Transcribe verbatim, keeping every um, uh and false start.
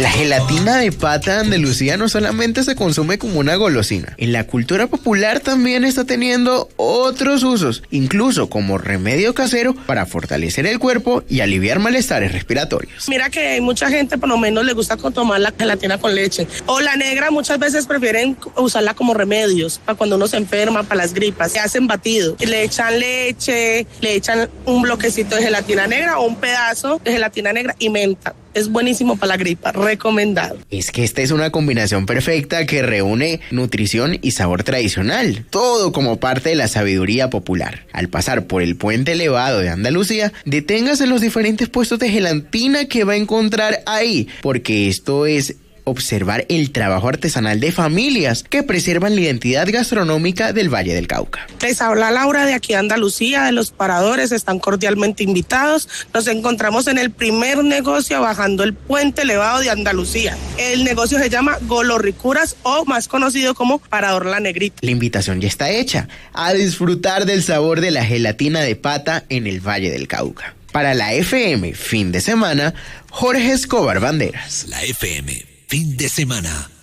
La gelatina de pata de Andalucía no solamente se consume como una golosina. En la cultura popular también está teniendo otros usos, incluso como remedio casero para fortalecer el cuerpo y aliviar malestares respiratorios. Mira que hay mucha gente, por lo menos, le gusta tomar la gelatina con leche. O la negra, muchas veces prefieren usarla como remedios, para cuando uno se enferma, para las gripas. Se hacen batidos. Le echan leche, le echan un bloquecito de gelatina negra o un pedazo de gelatina negra y menta. Es buenísimo para la gripa, recomendado. Es que esta es una combinación perfecta que reúne nutrición y sabor tradicional, todo como parte de la sabiduría popular. Al pasar por el puente elevado de Andalucía, deténgase en los diferentes puestos de gelatina que va a encontrar ahí, porque esto es observar el trabajo artesanal de familias que preservan la identidad gastronómica del Valle del Cauca. Les habla Laura de aquí de Andalucía, de Los Paradores, están cordialmente invitados. Nos encontramos en el primer negocio bajando el puente elevado de Andalucía. El negocio se llama Golorricuras o más conocido como Parador La Negrita. La invitación ya está hecha a disfrutar del sabor de la gelatina de pata en el Valle del Cauca. Para la F M Fin de Semana, Jorge Escobar Banderas. La F M Fin de Semana.